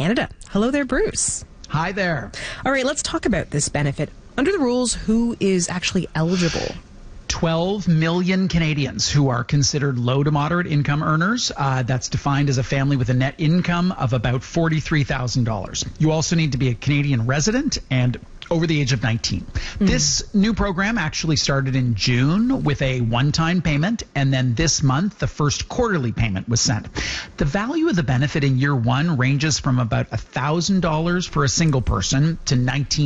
Canada. Hello there, Bruce. Hi there. All right, let's talk about this benefit. Under the rules, who is actually eligible? 12 million Canadians who are considered low to moderate income earners. That's defined as a family with a net income of about $43,000. You also need to be a Canadian resident and over the age of 19. This new program actually started in June with a one-time payment, and then this month the first quarterly payment was sent. The value of the benefit in year one ranges from about $1,000 for a single person to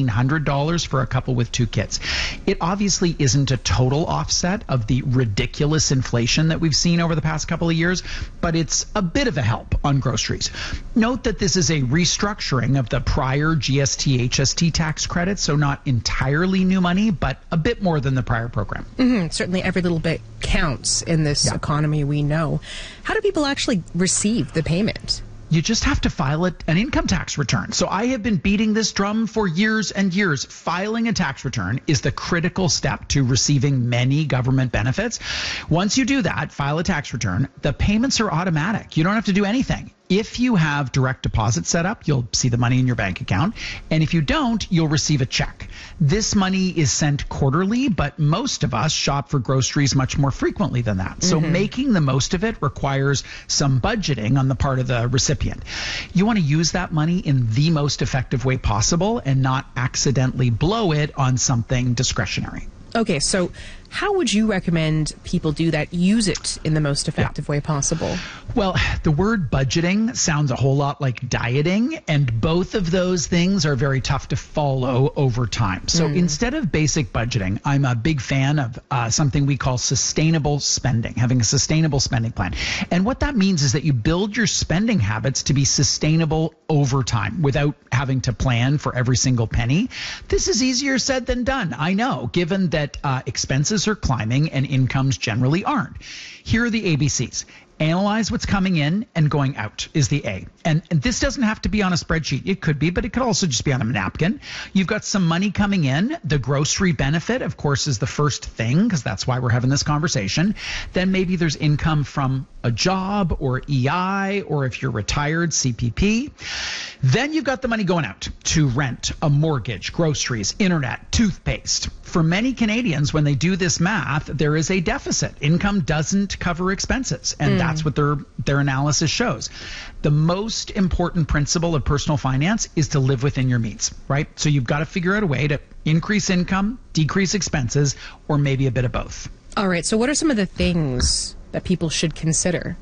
$1,900 for a couple with two kids. It obviously isn't a total offset of the ridiculous inflation that we've seen over the past couple of years, but it's a bit of a help on groceries. Note that this is a restructuring of the prior GST HST tax credit, so not entirely new money, but a bit more than the prior program. Certainly every little bit counts in this economy, we know. How do people actually receive the payment? You just have to file an income tax return. So I have been beating this drum for years and years. Filing a tax return is the critical step to receiving many government benefits. Once you do that, file a tax return, the payments are automatic. You don't have to do anything. If you have direct deposit set up, you'll see the money in your bank account. And if you don't, you'll receive a check. This money is sent quarterly, but most of us shop for groceries much more frequently than that. So making the most of it requires some budgeting on the part of the recipient. You want to use that money in the most effective way possible and not accidentally blow it on something discretionary. Okay, so how would you recommend people do that? Use it in the most effective way possible. Well, the word budgeting sounds a whole lot like dieting, and both of those things are very tough to follow over time. So instead of basic budgeting, I'm a big fan of something we call sustainable spending, having a sustainable spending plan. And what that means is that you build your spending habits to be sustainable over time without having to plan for every single penny. This is easier said than done, I know, given that expenses are climbing and incomes generally aren't. Here are the ABCs. Analyze what's coming in and going out is the A. And this doesn't have to be on a spreadsheet. It could be, but it could also just be on a napkin. You've got some money coming in. The grocery benefit, of course, is the first thing because that's why we're having this conversation. Then maybe there's income from a job or EI, or if you're retired, CPP. Then you've got the money going out to rent, a mortgage, groceries, internet, toothpaste. For many Canadians, when they do this math, there is a deficit. Income doesn't cover expenses, and that's what their analysis shows. The most important principle of personal finance is to live within your means, right? So you've got to figure out a way to increase income, decrease expenses, or maybe a bit of both. All right, so what are some of the things that people should consider?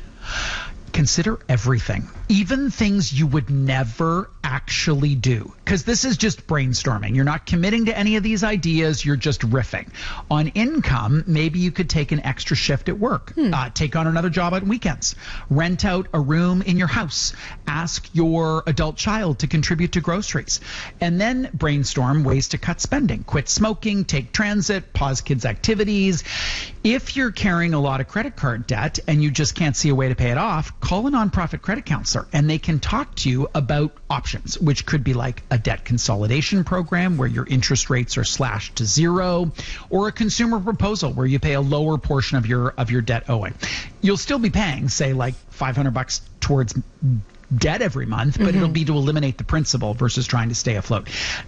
Consider everything, even things you would never actually do, because this is just brainstorming. You're not committing to any of these ideas. You're just riffing. On income, maybe you could take an extra shift at work, take on another job on weekends, rent out a room in your house, ask your adult child to contribute to groceries, and then brainstorm ways to cut spending. Quit smoking, take transit, pause kids' activities. If you're carrying a lot of credit card debt and you just can't see a way to pay it off, call a nonprofit credit counselor and they can talk to you about options, which could be like a debt consolidation program where your interest rates are slashed to zero, or a consumer proposal where you pay a lower portion of your debt owing. You'll still be paying, say, like $500 towards debt every month, but it'll be to eliminate the principal versus trying to stay afloat.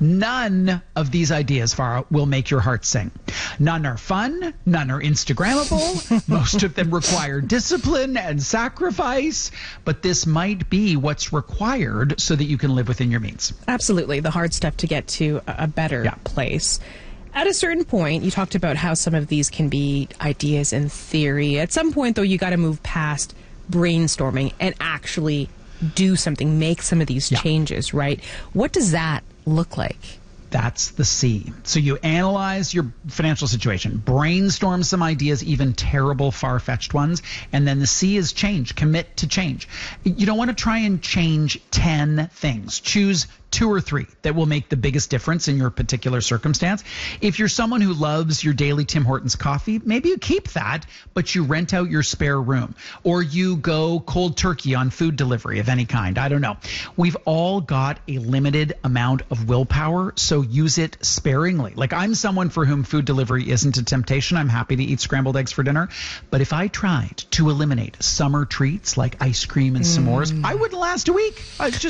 None of these ideas, Farah, will make your heart sing. None are fun. None are Instagrammable. Most of them require discipline and sacrifice, but this might be what's required so that you can live within your means. Absolutely. The hard step to get to a better place. At a certain point, you talked about how some of these can be ideas in theory. At some point, though, you got to move past brainstorming and actually do something, make some of these changes, right? What does that look like? That's the C. So you analyze your financial situation, brainstorm some ideas, even terrible, far-fetched ones, and then the C is change. Commit to change. You don't want to try and change 10 things. Choose 2 or 3 that will make the biggest difference in your particular circumstance. If you're someone who loves your daily Tim Hortons coffee, maybe you keep that, but you rent out your spare room, or you go cold turkey on food delivery of any kind. I don't know. We've all got a limited amount of willpower, so use it sparingly. Like, I'm someone for whom food delivery isn't a temptation. I'm happy to eat scrambled eggs for dinner. But if I tried to eliminate summer treats like ice cream and s'mores, I wouldn't last a week.